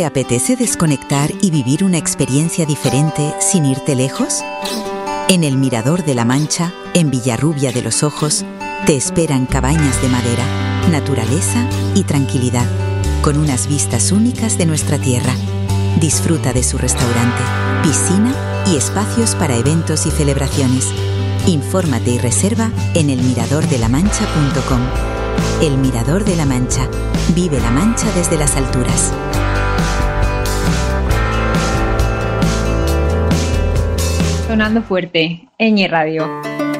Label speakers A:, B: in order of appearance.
A: ¿Te apetece desconectar y vivir una experiencia diferente sin irte lejos? En el Mirador de la Mancha, en Villarrubia de los Ojos, te esperan cabañas de madera, naturaleza y tranquilidad, con unas vistas únicas de nuestra tierra. Disfruta de su restaurante, piscina y espacios para eventos y celebraciones. Infórmate y reserva en elmiradordelamancha.com. El Mirador de la Mancha. Vive la Mancha desde las alturas.
B: Sonando fuerte, Ñ Radio.